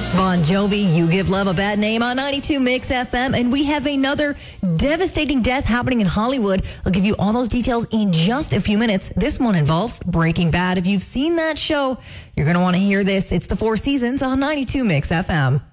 Bon Jovi, You Give Love a Bad Name on 92 Mix FM. And we have another devastating death happening in Hollywood. I'll give you all those details in just a few minutes. This one involves Breaking Bad. If you've seen that show, you're going to want to hear this. It's the Four Seasons on 92 Mix FM.